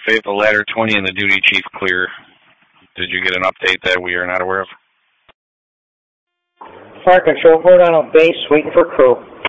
Fayetteville Ladder 20 and the duty chief clear. Did you get an update that we are not aware of? Fire control, hold on base, waiting for crew.